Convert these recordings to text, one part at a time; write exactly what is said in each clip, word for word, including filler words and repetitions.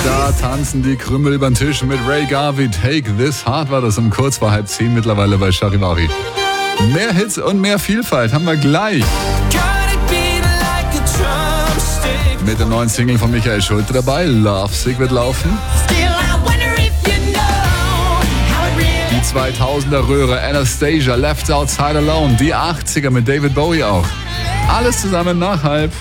Da tanzen die Krümel über den Tisch mit Ray Garvey. Take This Heart war das um kurz vor halb zehn mittlerweile bei Charivari. Mehr Hits und mehr Vielfalt haben wir gleich. Mit der neuen Single von Michael Schulte dabei. Love Sick wird laufen. Die zweitausender Röhre Anastasia, Left Outside Alone. Die achtziger mit David Bowie auch. Alles zusammen nach halb.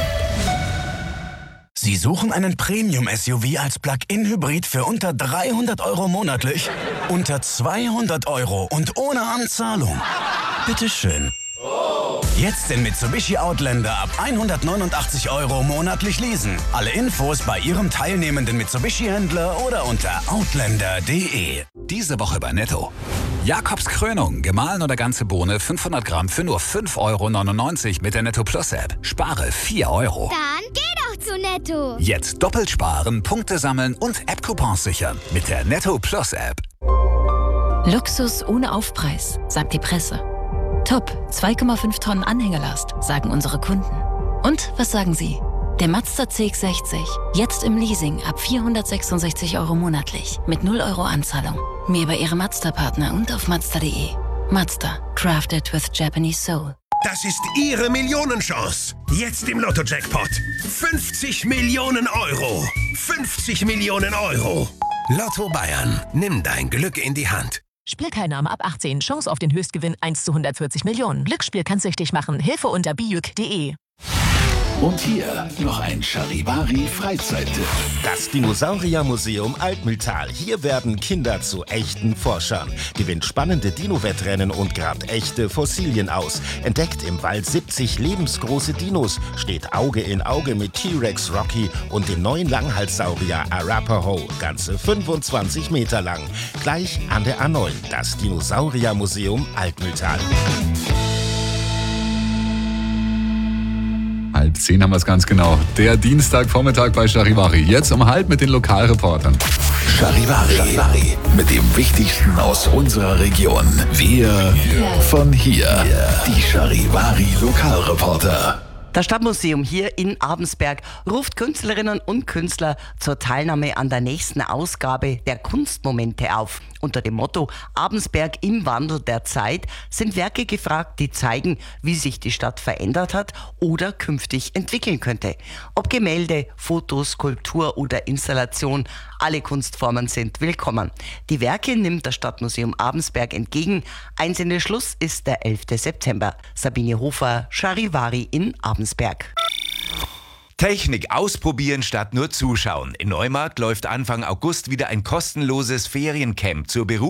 Sie suchen einen Premium-S U V als Plug-in-Hybrid für unter dreihundert Euro monatlich? Unter zweihundert Euro und ohne Anzahlung? Bitteschön. Jetzt den Mitsubishi Outlander ab hundertneunundachtzig Euro monatlich leasen. Alle Infos bei Ihrem teilnehmenden Mitsubishi-Händler oder unter outlander punkt de. Diese Woche bei Netto. Jakobs Krönung, gemahlen oder ganze Bohne, fünfhundert Gramm für nur fünf Euro neunundneunzig mit der Netto Plus App. Spare vier Euro. Dann geh doch zu Netto. Jetzt doppelt sparen, Punkte sammeln und App-Coupons sichern mit der Netto Plus App. Luxus ohne Aufpreis, sagt die Presse. Top, zwei Komma fünf Tonnen Anhängerlast, sagen unsere Kunden. Und was sagen Sie? Der Mazda C X sechzig, jetzt im Leasing ab vierhundertsechsundsechzig Euro monatlich, mit null Euro Anzahlung. Mehr bei Ihrem Mazda-Partner und auf mazda punkt de. Mazda, crafted with Japanese soul. Das ist Ihre Millionenchance. Jetzt im Lotto-Jackpot. fünfzig Millionen Euro. fünfzig Millionen Euro. Lotto Bayern. Nimm dein Glück in die Hand. Spielteilnahme ab achtzehn. Chance auf den Höchstgewinn eins zu hundertvierzig Millionen. Glücksspiel kann süchtig machen. Hilfe unter bijuk punkt de. Und hier noch ein Charivari-Freizeittipp. Das Dinosauriermuseum Altmühltal. Hier werden Kinder zu echten Forschern. Gewinnt spannende Dino-Wettrennen und grabt echte Fossilien aus. Entdeckt im Wald siebzig lebensgroße Dinos. Steht Auge in Auge mit T-Rex Rocky und dem neuen Langhalssaurier Arapaho. Ganze fünfundzwanzig Meter lang. Gleich an der A neun. Das Dinosauriermuseum Altmühltal. Halb zehn haben wir es ganz genau. Der Dienstagvormittag bei Charivari. Jetzt um halb mit den Lokalreportern. Charivari. Charivari. Mit dem Wichtigsten aus unserer Region. Wir von hier. Die Charivari Lokalreporter. Das Stadtmuseum hier in Abensberg ruft Künstlerinnen und Künstler zur Teilnahme an der nächsten Ausgabe der Kunstmomente auf. Unter dem Motto Abensberg im Wandel der Zeit sind Werke gefragt, die zeigen, wie sich die Stadt verändert hat oder künftig entwickeln könnte. Ob Gemälde, Fotos, Skulptur oder Installation, alle Kunstformen sind willkommen. Die Werke nimmt das Stadtmuseum Abensberg entgegen. Einsendeschluss ist der elfte September. Sabine Hofer, Charivari in Abensberg. Technik ausprobieren statt nur zuschauen. In Neumarkt läuft Anfang August wieder ein kostenloses Feriencamp zur Berufs-